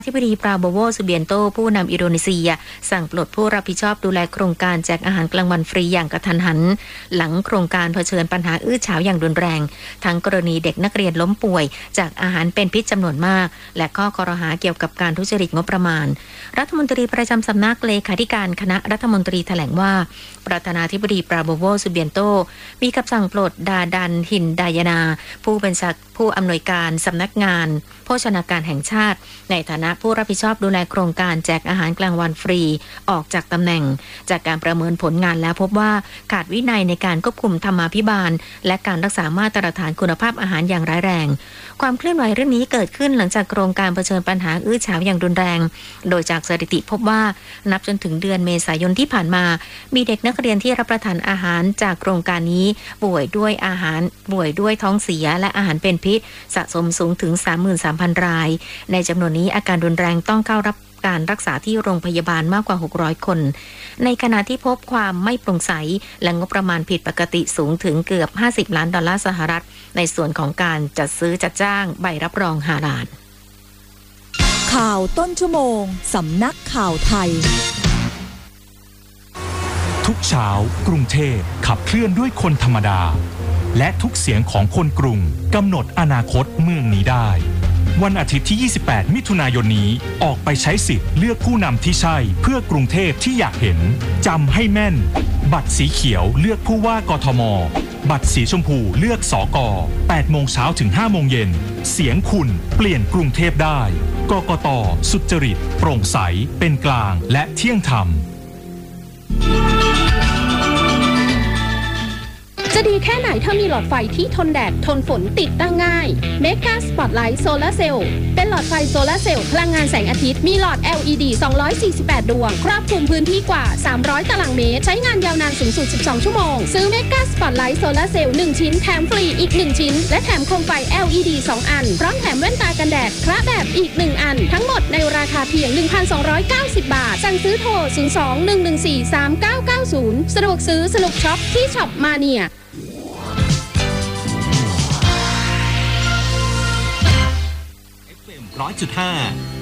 ธิบดีปราโบโวซูเบียนโตผู้นำอินโดนีเซียสั่งปลดผู้รับผิดชอบดูแลโครงการแจกอาหารกลางวันฟรีอย่างกระทันหันหลังโครงการเผชิญปัญหาอื้อฉาวอย่างรุนแรงทั้งกรณีเด็กนักเรียนล้มป่วยจากอาหารเป็นพิษจำนวนมากและข้อคอรหาเกี่ยวกับการทุจริตงบประมาณรัฐมนตรีประจำสำนักเลขาธิการคณะรัฐมนตรีแถลงว่าประธานาธิบดีปราโบโวซูเบียนโตมีคำสั่งปลดดาดันหินดายนาผู้อำนวยการสำนักงานโภชนาการแห่งชาติในฐานะผู้รับผิดชอบดูแลโครงการแจกอาหารกลางวันฟรีออกจากตำแหน่งจากการประเมินผลงานแล้วพบว่าขาดวินัยในการควบคุมธรรมาภิบาลและการรักษามาตรฐานคุณภาพอาหารอย่างร้ายแรงความเคลื่อนไหวเรื่องนี้เกิดขึ้นหลังจากโครงการเผชิญปัญหาอื้อฉาวอย่างรุนแรงโดยจากสถิติพบว่านับจนถึงเดือนเมษายนที่ผ่านมามีเด็กนักเรียนที่รับประทานอาหารจากโครงการนี้ป่วยด้วยท้องเสียและอาหารเป็นพิษสะสมสูงถึง 33,000 รายในจำนวนนี้อาการรุนแรงต้องเข้ารับการรักษาที่โรงพยาบาลมากกว่า600คนในขณะที่พบความไม่โปร่งใสและงบประมาณผิดปกติสูงถึงเกือบ50 ล้านดอลลาร์สหรัฐในส่วนของการจัดซื้อจัดจ้างใบรับรองฮาลาลข่าวต้นชั่วโมงสำนักข่าวไทยทุกเช้ากรุงเทพขับเคลื่อนด้วยคนธรรมดาและทุกเสียงของคนกรุงกำหนดอนาคตเมืองนี้ได้วันอาทิตย์ที่ 28 มิถุนายนนี้ออกไปใช้สิทธิ์เลือกผู้นำที่ใช่เพื่อกรุงเทพที่อยากเห็นจำให้แม่นบัตรสีเขียวเลือกผู้ว่ากทมบัตรสีชมพูเลือกสก8 โมงเช้าถึง 5 โมงเย็นเสียงคุณเปลี่ยนกรุงเทพได้กกต.สุจริตโปร่งใสเป็นกลางและเที่ยงธรรมจะดีแค่ไหนถ้ามีหลอดไฟที่ทนแดดทนฝนติดตั้งง่าย Mega Spotlight Solar Cell เป็นหลอดไฟโซลาร์เซลล์พลังงานแสงอาทิตย์มีหลอด LED 248 ดวงครอบคลุมพื้นที่กว่า300ตารางเมตรใช้งานยาวนานสูงสุด12ชั่วโมงซื้อ Mega Spotlight Solar Cell 1 ชิ้นแถมฟรีอีก1ชิ้นและแถมโคมไฟ LED 2 อันพร้อมแถมแว่นตากันแดดคละแบบอีก1อันทั้งหมดในราคาเพียง 1,290 บาทสั่งซื้อโทร 02-114-3990 สะดวกซื้อสนุกช็อปที่ช็อปมาเนีย 100.5